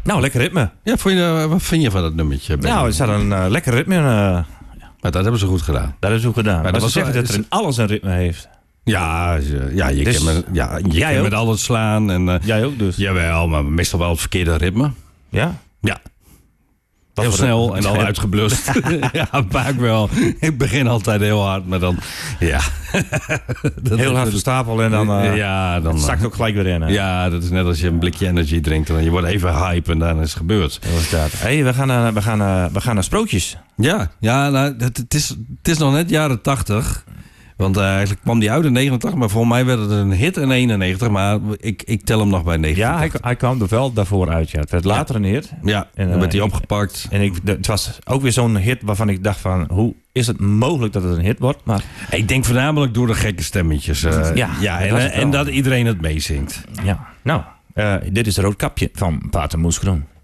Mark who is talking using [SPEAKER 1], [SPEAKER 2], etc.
[SPEAKER 1] Nou, lekker ritme.
[SPEAKER 2] Ja, wat vind je van dat nummertje? Ben?
[SPEAKER 1] Nou, het zat een lekker ritme in.
[SPEAKER 2] Maar dat hebben ze goed gedaan.
[SPEAKER 1] Dat is ook gedaan. Maar dat wil zeggen dat er in alles een ritme heeft.
[SPEAKER 2] Ja, je
[SPEAKER 1] Dus-
[SPEAKER 2] kan
[SPEAKER 1] ook?
[SPEAKER 2] met alles slaan. En,
[SPEAKER 1] Jij ook dus?
[SPEAKER 2] jawel, maar meestal wel het verkeerde ritme.
[SPEAKER 1] Ja?
[SPEAKER 2] Ja.
[SPEAKER 1] Wat
[SPEAKER 2] Heel
[SPEAKER 1] voor
[SPEAKER 2] snel en al
[SPEAKER 1] Ja.
[SPEAKER 2] uitgeblust. Ja, vaak wel. Ik begin altijd heel hard, maar dan... Ja.
[SPEAKER 1] Heel hard verstapelen en dan,
[SPEAKER 2] dan
[SPEAKER 1] het zakt ook gelijk weer in. Hè?
[SPEAKER 2] Ja, dat is net als je een blikje energy drinkt. En je wordt even hype en dan is het gebeurd.
[SPEAKER 1] Zo is dat. Hey, we gaan naar sprookjes.
[SPEAKER 2] Ja, nou, het is nog net jaren 80. Want eigenlijk kwam die uit in 89. Maar volgens mij werd het een hit in 91. Maar ik tel hem nog bij 89.
[SPEAKER 1] Ja, hij kwam er wel daarvoor uit. Ja. Het werd later een hit.
[SPEAKER 2] Ja,
[SPEAKER 1] En,
[SPEAKER 2] dan werd hij opgepakt.
[SPEAKER 1] En het was ook weer zo'n hit waarvan ik dacht van... hoe is het mogelijk dat het een hit wordt? Maar
[SPEAKER 2] Ik denk voornamelijk door de gekke stemmetjes. En dat iedereen het meezingt.
[SPEAKER 1] ja, nou, dit is Roodkapje van Pater Moeskroen.